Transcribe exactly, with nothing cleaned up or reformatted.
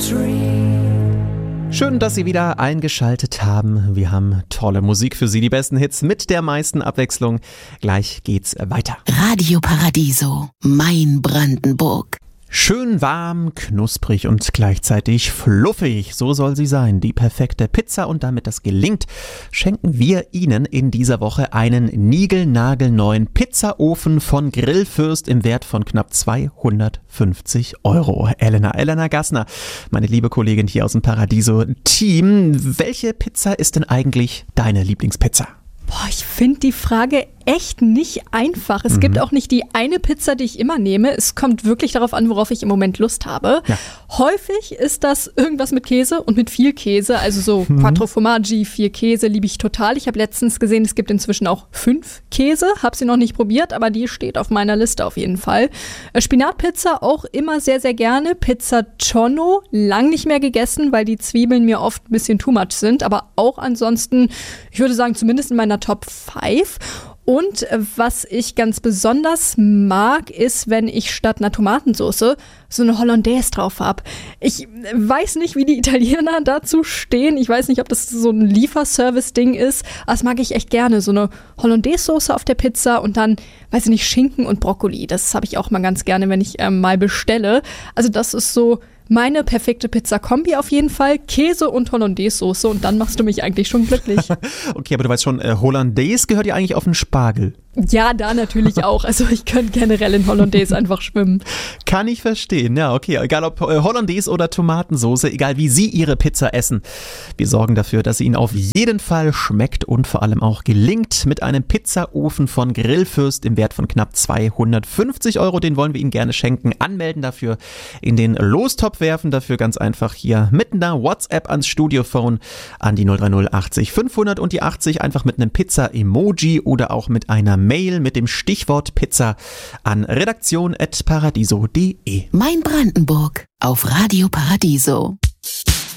Schön, dass Sie wieder eingeschaltet haben. Wir haben tolle Musik für Sie, die besten Hits mit der meisten Abwechslung. Gleich geht's weiter. Radio Paradiso, mein Brandenburg. Schön warm, knusprig und gleichzeitig fluffig. So soll sie sein. Die perfekte Pizza, und damit das gelingt, schenken wir Ihnen in dieser Woche einen niegelnagelneuen Pizzaofen von Grillfürst im Wert von knapp zweihundertfünfzig Euro. Elena, Elena Gassner, meine liebe Kollegin hier aus dem Paradiso-Team. Welche Pizza ist denn eigentlich deine Lieblingspizza? Boah, ich finde die Frage echt nicht einfach. Es mhm. gibt auch nicht die eine Pizza, die ich immer nehme. Es kommt wirklich darauf an, worauf ich im Moment Lust habe. Ja. Häufig ist das irgendwas mit Käse und mit viel Käse. Also so mhm. Quattro Formaggi, vier Käse liebe ich total. Ich habe letztens gesehen, es gibt inzwischen auch fünf Käse. Habe sie noch nicht probiert, aber die steht auf meiner Liste auf jeden Fall. Spinatpizza auch immer sehr, sehr gerne. Pizza Tonno, lang nicht mehr gegessen, weil die Zwiebeln mir oft ein bisschen too much sind. Aber auch ansonsten, ich würde sagen, zumindest in meiner Top fünf. Und was ich ganz besonders mag, ist, wenn ich statt einer Tomatensauce so eine Hollandaise drauf habe. Ich weiß nicht, wie die Italiener dazu stehen. Ich weiß nicht, ob das so ein Lieferservice-Ding ist. Aber das mag ich echt gerne. So eine Hollandaise-Soße auf der Pizza und dann, weiß ich nicht, Schinken und Brokkoli. Das habe ich auch mal ganz gerne, wenn ich ähm, mal bestelle. Also das ist so meine perfekte Pizza-Kombi auf jeden Fall. Käse und Hollandaise-Soße, und dann machst du mich eigentlich schon glücklich. Okay, aber du weißt schon, äh, Hollandaise gehört ja eigentlich auf den Spargel. Ja, da natürlich auch. Also ich könnte generell in Hollandaise einfach schwimmen. Kann ich verstehen, ja, okay. Egal ob äh, Hollandaise oder Tomatensoße, egal wie Sie Ihre Pizza essen. Wir sorgen dafür, dass sie Ihnen auf jeden Fall schmeckt und vor allem auch gelingt. Mit einem Pizzaofen von Grillfürst im Wert von knapp zweihundertfünfzig Euro. Den wollen wir Ihnen gerne schenken. Anmelden dafür, in den Lostopf werfen. Dafür ganz einfach hier mit einer WhatsApp ans Studiophone an die null drei null achtzig fünfhundert und die achtzig, einfach mit einem Pizza-Emoji oder auch mit einer Mail mit dem Stichwort Pizza an redaktion at paradiso punkt de. Mein Brandenburg auf Radio Paradiso.